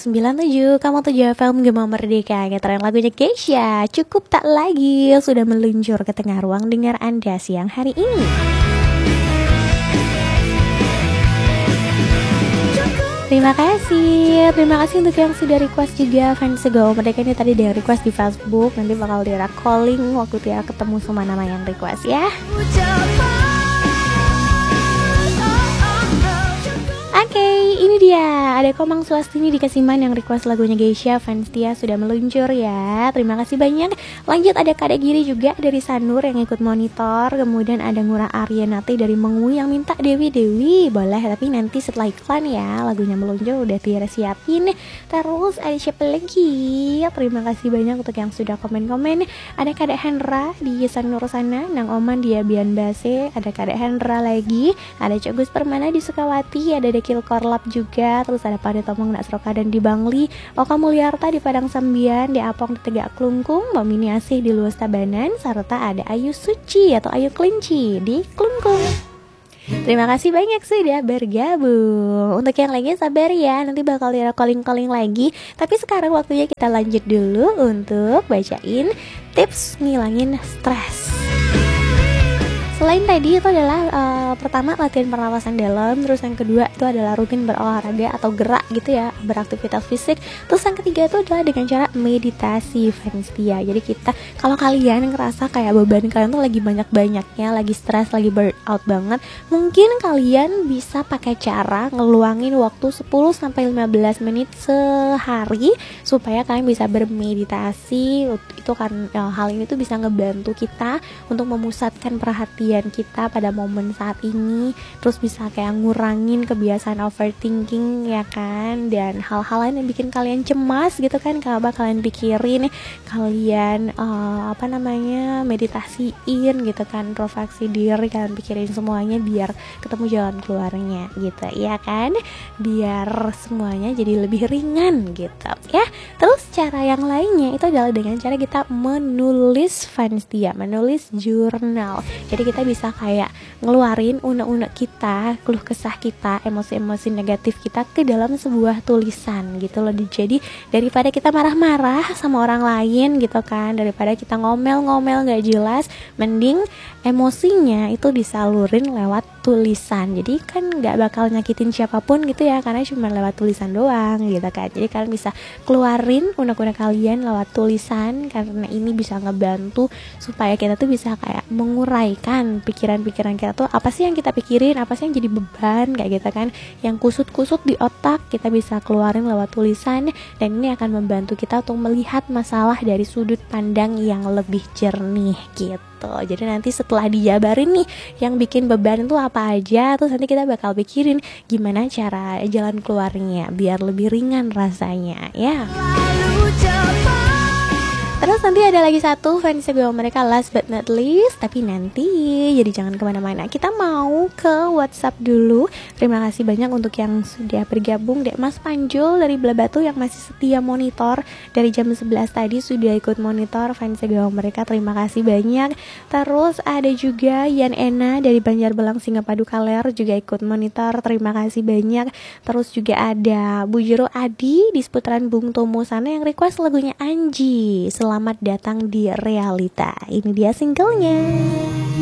97,7 FM Gema Merdeka. Getaran lagunya Keisha, Cukup Tak Lagi, sudah meluncur ke tengah ruang dengar Anda siang hari ini. Terima kasih untuk yang sudah request juga. Fans Gema Merdeka ini tadi dia request di Facebook, nanti bakal dia calling waktu dia ketemu sama nama yang request ya. Oke, ini dia ada Komang Swastini di Kasiman yang request lagunya Geisha. Fans dia sudah meluncur ya. Terima kasih banyak. Lanjut ada Kak Giri juga dari Sanur yang ikut monitor. Kemudian ada Ngurah Aryanati dari Mengui yang minta Dewi. Boleh, tapi nanti setelah iklan ya. Lagunya meluncur udah Tiara siapin. Terus ada siapa lagi? Terima kasih banyak untuk yang sudah komen-komen. Ada Kak Hendra di Sanur sana, Nang Oman di Abian Base. Ada Kak Hendra lagi. Ada Cogus Permana di Sukawati. Ada Dekil Korlap juga. Terus ada Pada Tomong Nak Seroka dan di Bangli, Oka Mulyarta di Padang Sambian, di Apong di Tegak Klungkung, Mbak Mini Asih di Luas Tabanan, serta ada Ayu Suci atau Ayu Kelinci di Klungkung. Terima kasih banyak sudah bergabung. Untuk yang lainnya sabar ya, nanti bakal calling lagi. Tapi sekarang waktunya kita lanjut dulu untuk bacain tips ngilangin stres. Selain tadi itu adalah pertama latihan pernapasan dalam, terus yang kedua itu adalah rutin berolahraga atau gerak gitu ya, beraktivitas fisik. Terus yang ketiga itu adalah dengan cara meditasi fans dia. Jadi kita, kalau kalian ngerasa kayak beban kalian tuh lagi banyak-banyaknya, lagi stres, lagi burnout banget, mungkin kalian bisa pakai cara ngeluangin waktu 10-15 menit sehari supaya kalian bisa bermeditasi. Itu kan hal ini tuh bisa ngebantu kita untuk memusatkan perhatian kita pada momen saat ini, terus bisa kayak ngurangin kebiasaan overthinking ya kan, dan hal-hal lain yang bikin kalian cemas gitu kan. Kalau kalian pikirin, kalian meditasiin gitu kan, introspeksi diri, kalian pikirin semuanya biar ketemu jalan keluarnya gitu ya kan, biar semuanya jadi lebih ringan gitu ya. Terus cara yang lainnya itu adalah dengan cara kita menulis fans dia, menulis jurnal. Jadi kita bisa kayak ngeluarin unek-unek kita, keluh kesah kita, emosi-emosi negatif kita ke dalam sebuah tulisan gitu loh. Jadi daripada kita marah-marah sama orang lain gitu kan, daripada kita ngomel-ngomel gak jelas, mending emosinya itu disalurin lewat tulisan. Jadi kan gak bakal nyakitin siapapun gitu ya, karena cuma lewat tulisan doang gitu kan. Jadi kalian bisa keluarin unek-unek kalian lewat tulisan, karena ini bisa ngebantu supaya kita tuh bisa kayak menguraikan pikiran-pikiran kita tuh, apa sih yang kita pikirin, apa sih yang jadi beban kayak gitu kan, yang kusut-kusut di otak kita bisa keluarin lewat tulisan. Dan ini akan membantu kita untuk melihat masalah dari sudut pandang yang lebih jernih gitu. Jadi nanti setelah dijabarin nih yang bikin beban itu apa aja, terus nanti kita bakal pikirin gimana cara jalan keluarnya biar lebih ringan rasanya ya. Terus nanti ada lagi satu fans Gema Merdeka last but not least, tapi nanti jadi jangan kemana-mana, kita mau ke WhatsApp dulu. Terima kasih banyak untuk yang sudah bergabung. Dek Mas Panjul dari Blabatu yang masih setia monitor dari jam 11 tadi sudah ikut monitor fans Gema Merdeka, terima kasih banyak. Terus ada juga Yan Ena dari Banjarbelang Singapadu Kaler juga ikut monitor, terima kasih banyak. Terus juga ada Bu Jero Adi di seputaran Bung Tomo sana yang request lagunya Anji, Selamat Datang di Realita. Ini dia singlenya.